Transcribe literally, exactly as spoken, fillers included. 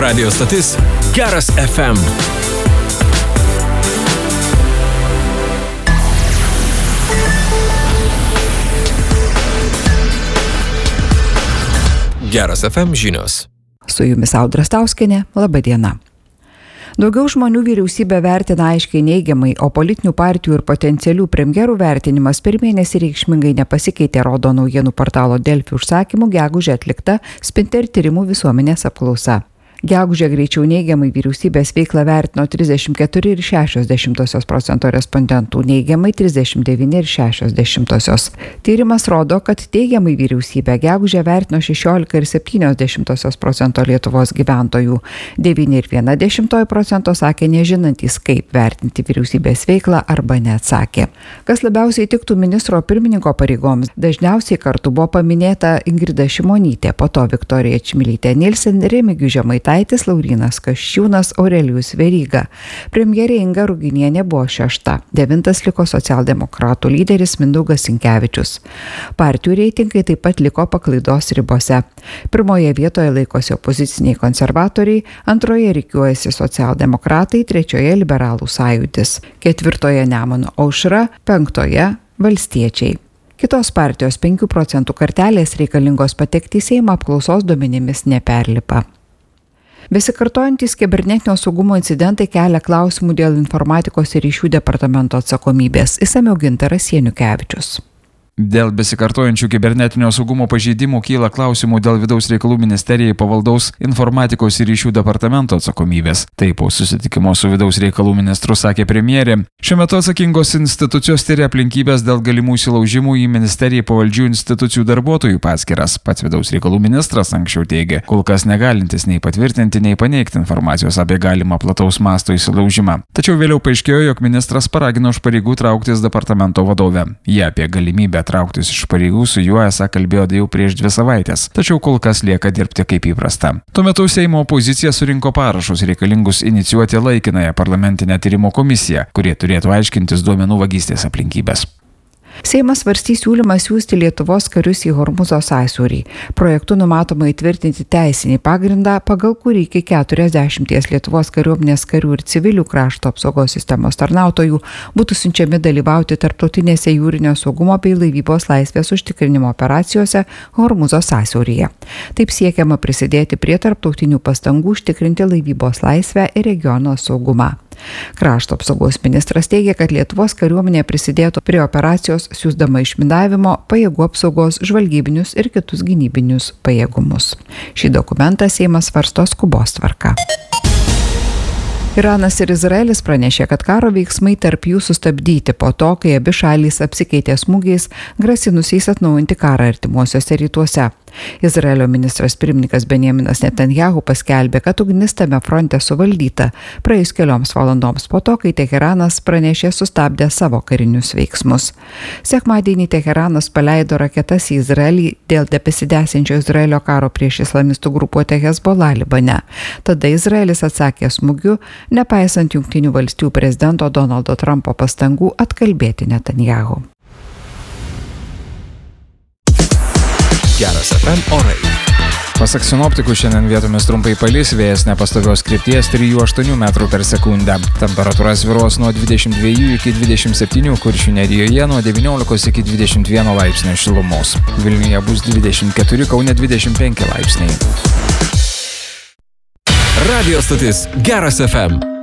Radio stotis Geras F M. Geras F M žinios. Su jumis Audra Stauskienė, laba diena. Daugiau žmonių vyriausybė vertina aiškiai neigiamai, o politinių partijų ir potencialių premjerų vertinimas per mėnesį reikšmingai nepasikeitė, rodo naujienų portalo Delfi užsakymų gegužę atlikta Spinter tyrimų visuomenės apklausa. Gegužę greičiau neigiamai vyriausybės veiklą vertino trisdešimt keturi ir šešios dešimtosios procento respondentų, neigiamai trisdešimt devyni ir šešios dešimtosios. Tyrimas rodo, kad teigiamai vyriausybę gegužę vertino šešiolika ir septynios dešimtosios procento Lietuvos gyventojų, devyni ir viena dešimtoji procento sakė nežinantys, kaip vertinti vyriausybės veiklą arba neatsakė. Kas labiausiai tiktų ministro pirmininko pareigoms, dažniausiai kartu buvo paminėta Ingrida Šimonytė, po to Viktorija Čmilytė Nilsen, Remigijus Žemaitaitis, Laurynas Kasčiūnas, Aurelijus Veryga. Premjerė Inga Ruginienė buvo šešta. Devintas liko socialdemokratų lyderis Mindaugas Sinkevičius. Partijų reitingai taip pat liko paklaidos ribose. Pirmoje vietoje laikosi opoziciniai konservatoriai, antroje rikiuojasi socialdemokratai, trečioje liberalų sąjūdis, ketvirtoje Nemuno aušra, penktoje valstiečiai. Kitos partijos penkių procentų kartelės reikalingos patekti į Seimą apklausos duomenimis neperlipa. Besikartojantys kibernetinio saugumo incidentai kelia klausimų dėl informatikos ir ryšių departamento atsakomybės. Išsamiau Gintaras Janukevičius. Dėl besikartojančių kibernetinio saugumo pažeidimų kyla klausimų dėl vidaus reikalų ministerijai pavaldaus informatikos ir ryšių departamento atsakomybės. Taip, po susitikimo su vidaus reikalų ministru sakė premjerė. Šiuo metu atsakingos institucijos tyria aplinkybės dėl galimų įsilaužimų į ministerijai pavaldžių institucijų darbuotojų paskiras. Pats vidaus reikalų ministras anksčiau teigė, kol kas negalintis nei patvirtinti, nei paneigti informacijos apie galimą plataus masto įsilaužimą. Tačiau vėliau paaiškėjo, jog ministras paragino iš pareigų trauktis departamento vadovę. Jie apie galimybę trauktis iš pareigų su juo esą kalbėjo jau prieš dvi savaitės, tačiau kol kas lieka dirbti kaip įprasta. Tuo metu Seimo opozicija surinko parašus reikalingus inicijuoti laikinąją parlamentinę tyrimo komisiją, kurie turėtų aiškintis duomenų vagystės aplinkybės. Seimas svarstys siūlymą siųsti Lietuvos karius į Hormuzo sąsiaurį. Projektu numatoma įtvirtinti teisinį pagrindą, pagal kurį iki keturiasdešimties Lietuvos kariuomenės karių ir civilių krašto apsaugos sistemos tarnautojų būtų siunčiami dalyvauti tarptautinėse jūrinio saugumo bei laivybos laisvės užtikrinimo operacijose Hormuzo sąsiauryje. Taip siekiama prisidėti prie tarptautinių pastangų užtikrinti laivybos laisvę ir regiono saugumą. Krašto apsaugos ministras teigia, kad Lietuvos kariuomenė prisidėtų prie operacijos siųsdama išminavimo, pajėgų apsaugos, žvalgybinius ir kitus gynybinius pajėgumus. Šį dokumentą Seimas svarsto skubos tvarka. Iranas ir Izraelis pranešė, kad karo veiksmai tarp jų sustabdyti po to, kai abi šalys apsikeitė smūgiais, grasinusiais atnaujinti karą artimuosiuose rytuose. Izraelio ministras pirmininkas Benjaminas Netanjahu paskelbė, kad ugnis tame fronte suvaldyta praėjus kelioms valandoms po to, kai Teheranas pranešė sustabdė savo karinius veiksmus. Sekmadienį Teheranas paleido raketas į Izraelį dėl besidęsiančio Izraelio karo prieš islamistų grupuotę Hezbollah Libane. Tada Izraelis atsakė smūgiu, nepaisant Jungtinių valstijų prezidento Donaldo Trumpo pastangų atkalbėti Netanjahu. Geras F M orai. Pasak sinoptikų šiandien vietomis trumpai palis, vėjas nepastovios krypties trijų aštuonių metrų per sekundę. Temperatūra svyruos nuo dvidešimt dviejų iki dvidešimt septynių, Kuršių nerijoje nuo devyniolikos iki dvidešimt vieno laipsnio šilumos. Vilniuje bus dvidešimt keturi, Kaune dvidešimt penki laipsniai. Radio stotis Geras F M.